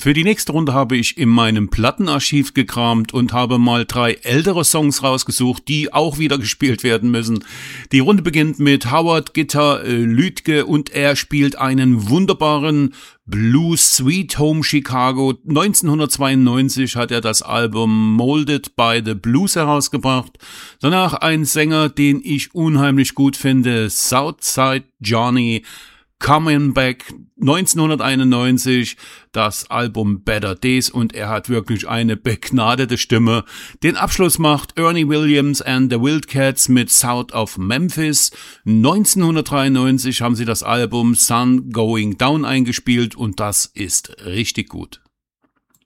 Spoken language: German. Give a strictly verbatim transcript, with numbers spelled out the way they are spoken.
Für die nächste Runde habe ich in meinem Plattenarchiv gekramt und habe mal drei ältere Songs rausgesucht, die auch wieder gespielt werden müssen. Die Runde beginnt mit Howard Gitter äh, Lüdke und er spielt einen wunderbaren Blues Sweet Home Chicago. neunzehnhundertzweiundneunzig hat er das Album Molded by the Blues herausgebracht. Danach ein Sänger, den ich unheimlich gut finde, Southside Johnny. Coming Back neunzehnhunderteinundneunzig, das Album Better Days und er hat wirklich eine begnadete Stimme. Den Abschluss macht Ernie Williams and the Wildcats mit South of Memphis. neunzehnhundertdreiundneunzig haben sie das Album Sun Going Down eingespielt und das ist richtig gut.